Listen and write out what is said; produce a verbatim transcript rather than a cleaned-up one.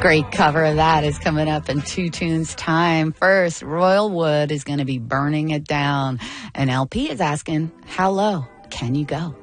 Great cover of that is coming up in two tunes time. First, Royal Wood is going to be Burning It Down. And L P is asking, how low can you go?